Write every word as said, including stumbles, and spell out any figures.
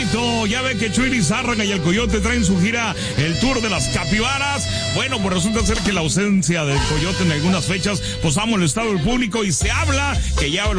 Rudito, ya ve que Chuy Lizárraga y el Coyote traen su gira, el Tour de las Capibaras. Bueno, pues resulta ser que la ausencia del Coyote en algunas fechas, pues ha molestado al público y se habla que ya